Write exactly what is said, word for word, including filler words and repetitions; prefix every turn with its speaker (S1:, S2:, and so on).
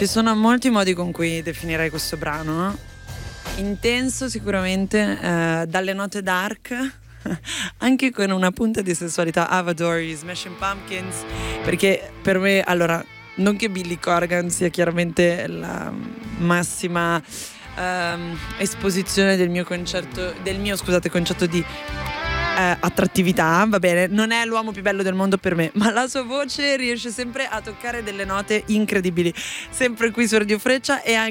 S1: Ci sono molti modi con cui definirei questo brano. Intenso sicuramente, eh, dalle note dark, anche con una punta di sensualità. Avadori, Smashing Pumpkins, perché per me, allora, non che Billy Corgan sia chiaramente la massima ehm, esposizione del mio concerto, del mio scusate concetto di Eh, attrattività, va bene, non è l'uomo più bello del mondo per me, ma la sua voce riesce sempre a toccare delle note incredibili, sempre qui su Radio Freccia, e anche